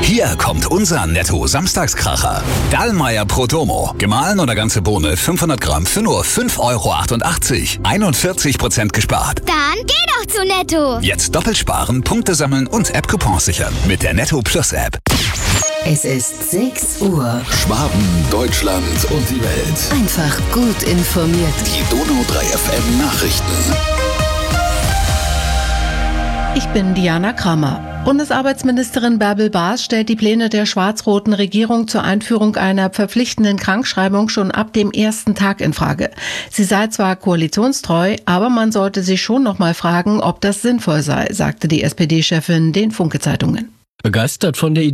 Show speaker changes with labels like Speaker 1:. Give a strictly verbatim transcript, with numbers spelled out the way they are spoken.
Speaker 1: Hier kommt unser Netto-Samstagskracher. Dallmayr Prodomo. Gemahlen oder ganze Bohne fünfhundert Gramm für nur fünf Euro achtundachtzig. einundvierzig Prozent gespart.
Speaker 2: Dann geh doch zu Netto.
Speaker 1: Jetzt doppelt sparen, Punkte sammeln und App-Coupons sichern mit der Netto Plus App.
Speaker 3: Es ist sechs Uhr.
Speaker 4: Schwaben, Deutschland und die Welt.
Speaker 3: Einfach gut informiert.
Speaker 4: Die Donau drei F M Nachrichten.
Speaker 5: Ich bin Diana Kramer. Bundesarbeitsministerin Bärbel Baas stellt die Pläne der schwarz-roten Regierung zur Einführung einer verpflichtenden Krankschreibung schon ab dem ersten Tag in Frage. Sie sei zwar koalitionstreu, aber man sollte sich schon noch mal fragen, ob das sinnvoll sei, sagte die S P D-Chefin den Funke-Zeitungen.
Speaker 6: Begeistert von der